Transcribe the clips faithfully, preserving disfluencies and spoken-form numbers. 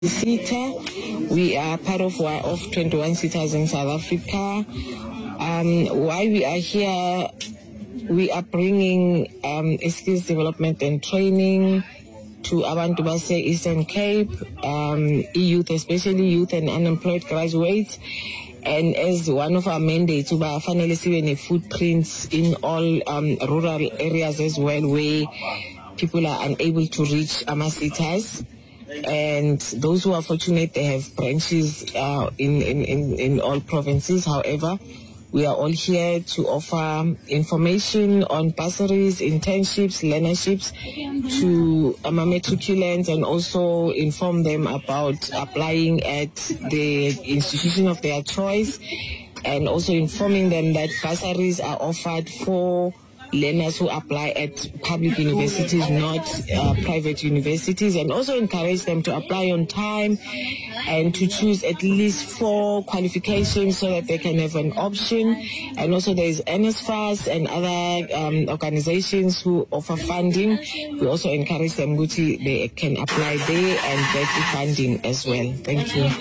SETA. We are part of of twenty-one SETAs in South Africa. Um, why we are here, we are bringing um, skills development and training to Abantu Base Eastern Cape, um, youth, especially youth and unemployed graduates. And as one of our mandates, we are finally footprints in all um, rural areas as well, where people are unable to reach AmaSETAs. And those who are fortunate, they have branches uh, in, in, in, in all provinces. However, we are all here to offer information on bursaries, internships, learnerships to um, matriculants, and also inform them about applying at the institution of their choice, and also informing them that bursaries are offered for learners who apply at public universities, not uh, private universities, and also encourage them to apply on time and to choose at least four qualifications so that they can have an option. And also there is NSFAS and other um, organizations who offer funding. We also encourage them that they can apply there and get the funding as well. Thank you.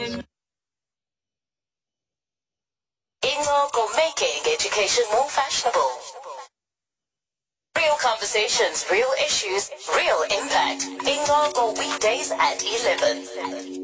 Ingogo, making education more fashionable. Real conversations, real issues, real impact. Ingogo, weekdays at eleven.